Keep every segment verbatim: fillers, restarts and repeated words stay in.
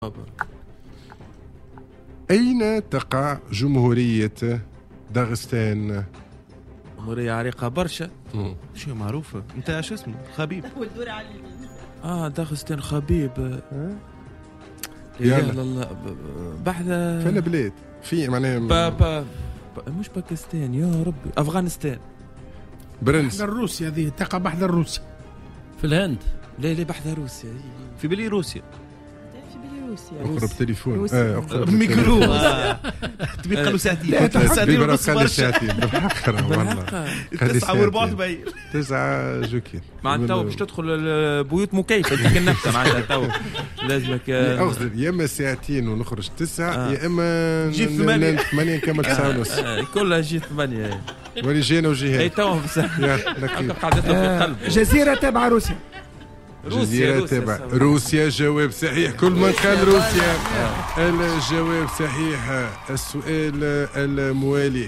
أين تقع جمهورية داغستان؟ جمهورية عريقة برشا. مم. شو معروفة؟ انت شو اسمه؟ خبيب. اه داغستان خبيب. يلا. يا الله بحث فين البلاد؟ في معناها با با با مش باكستان يا ربي، أفغانستان. برنس بحذر روسيا ذي تقع بحذر روسيا في الهند. لا لا بحث روسيا في بيلاروسيا. اقرب تليفون. روسيا. اه اقرب ميكرو. تبي قالوا ساعتين. ساعتين ونص قال برشا. ساعتين بالحق والله. قال تسعة وربع باين. تسعة جوكين. مع تو باش تدخل البيوت مكيفة ديك النكتة معناتها تو لازمك. أقصد يا اما ساعتين ونخرج تسعة آه. يا اما جي ثمانية. ثمانية نكمل تسعة ونص. كلها جي ثمانية. ولي جينا اي وجهات. تو بصح يا نكيب. قعدت في القلب. جزيرة تابعة روسيا. جزيرة تبع روسيا. جواب صحيح. كل من قال روسيا الجواب صحيح. السؤال الموالي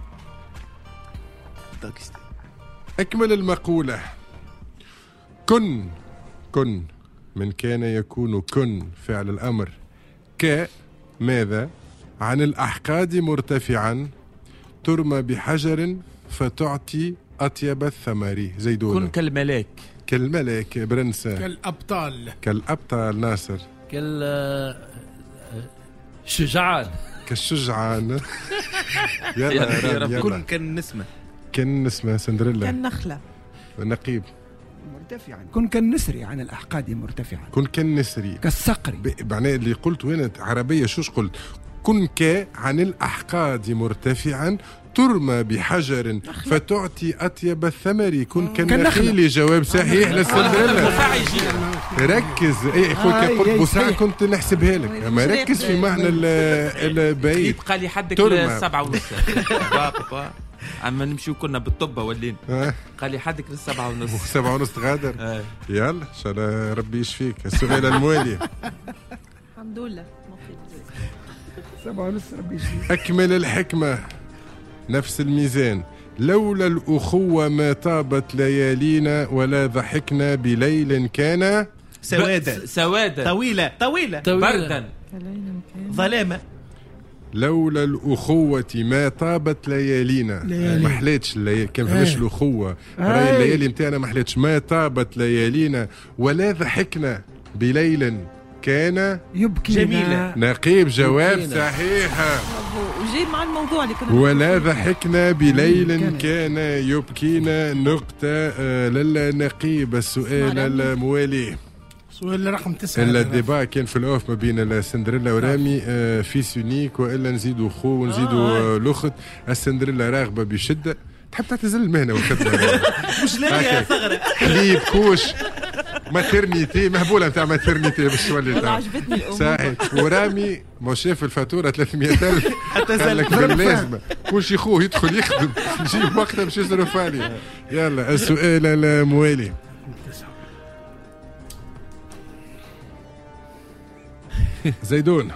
أكمل المقولة. كن كن من كان يكون كن فعل الأمر. ك ماذا عن الأحقاد مرتفعا ترمى بحجر فتعطي أطيب الثمر. زيدون. كن كالملاك. كالملك برنس. كالأبطال. كالأبطال ناصر. كال شجعان. كالشجعان. يلا يلا، يا يلا. رب كن يلا. كان نسمة. كان اسمه سندريلا. كالنخلة. نقيب. مرتفعا. كن كالنسر عن الأحقاد مرتفعا. كن كالنسري. كالصقر. معناه اللي قلت وين عربية شوش قلت. كن ك عن الأحقاد مرتفعا ترمى بحجر فتعطي أطيب الثمر. كن كالنخيل. جواب صحيح للسندريلا. ركز. اي اخوك قلت بساعة كنت نحسبها لك اما ركز في معنى البعيد. قال لي حدك ترمى. للسبعة ونص. بابا اما نمشيو كنا بالطبة ولين. آه. قال لي حدك للسبعة ونص. سبعة ونص غادر. آه. يلا ان شاء الله ربي يشفيك. السؤال الموالي. الحمد لله. سبعة ونص ربي يشفيك. أكمل الحكمة نفس الميزان. لولا الأخوة ما طابت ليالينا ولا ضحكنا بليل كان سوادة. سوادة. طويلة طويلة. بردا. ظلامة. لولا الأخوة ما طابت ليالينا. ليالي. ما حلاتش الليالي كان فماش الأخوة. راهي الليالي متاعنا ما حلاتش. ما طابت ليالينا ولا ضحكنا بليل كان يبكي جميلة. نقيب. جواب يبكينا. صحيح. وجاي مع الموضوع اللي كنا ولا ضحكنا بليل كان يبكينا. نقطة آه، للنقيب. السؤال الموالي. سؤال رقم تسعة. الديبا كان في الأوف ما بين سندريلا ورامي. آه، في سونيك والا نزيدوا خو ونزيدوا آه الاخت. السندريلا راغبة بشدة تحب تعتزل المهنة والخدمة. مش لاقي ثغرة. حليب كوش ماترنيتي مهبولة نتاع ماترنيتي باش تولي والله تاع. عجبتني الأمور. صحيح. ورامي ما شاف الفاتورة ثلاثمية ألف حتى قال لك زل. باللازمة كل شي خوه يدخل يخدم يجيب وقتها باش يصرف عليه. يلا السؤال الموالي. زيدون.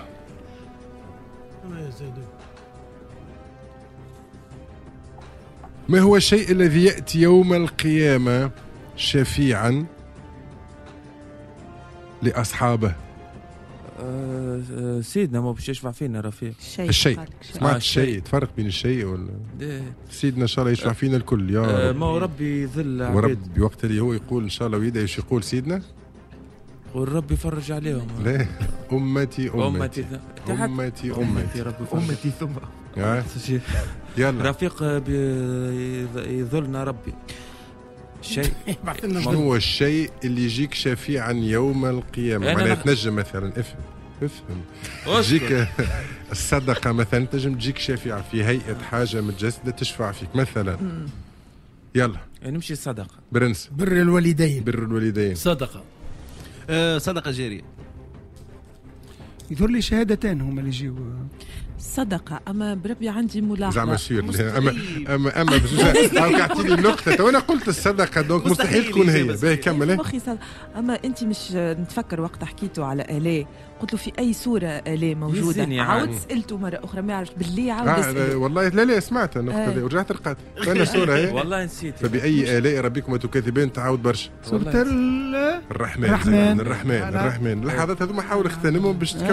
ما هو الشيء الذي يأتي يوم القيامة شفيعا لأصحابه؟ آه، آه، سيدنا ما باش يشفع فينا رفيق. الشيء. الشيء. قالك شيء. سمعت آه، الشيء. الشيء. تفرق بين الشيء ولا ده. سيدنا إن شاء الله يشفع فينا الكل يا آه، رب. ما هو ربي يذل عباد. ورب بوقت اللي هو يقول إن شاء الله ويدعي ايش يقول سيدنا؟ والرب يفرج عليهم. لا أمتي أمتي أمتي أمتي أمتي أمتي. ربي يفرج. أمتي ثم. آه. يلا. رفيق بي- يذلنا ربي. شيء ما هو الشيء اللي يجيك شفيعا يوم القيامة؟ أنا معناها نخ- تنجم مثلا افهم افهم أسكت. تجيك الصدقة مثلا تنجم تجيك شفيعة في هيئة حاجة متجسدة تشفع فيك مثلا. يلا نمشي صدقة. برنس. بر الوالدين. بر الوالدين. صدقة. آه، صدقة جارية. يظهر لي شهادتان هما اللي يجيو. صدقة، أما بربي عندي ملاحظة زعما سير اما اما اما بزوج اوقعتي لي النقطة وانا قلت الصدقة دونك مستحيل تكون هي. باهي كمل. مخي صد... أما أنت مش نتفكر وقت حكيتوا على آلة، قلت له في أي سورة آلة موجودة؟ عاود سألته مرة أخرى ما عرفت باللي عاود آه والله لا لا سمعت النقطة دي ورجعت لقيت أنا سورة هي والله نسيت. فبأي آلاء ربكما تكذبان تعاود برشا. سورة الرحمن الرحمن الرحمن الرحمن اللحظات هذوما حاول اغتنمهم باش